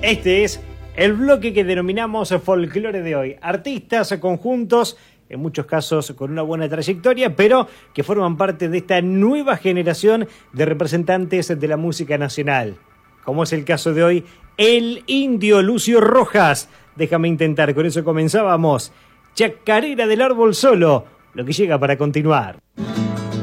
Este es el bloque que denominamos folclore de hoy. Artistas, conjuntos, en muchos casos con una buena trayectoria, pero que forman parte de esta nueva generación de representantes de la música nacional. Como es el caso de hoy, el indio Lucio Rojas. Déjame intentar, con eso comenzábamos. Chacarera del árbol solo, lo que llega para continuar.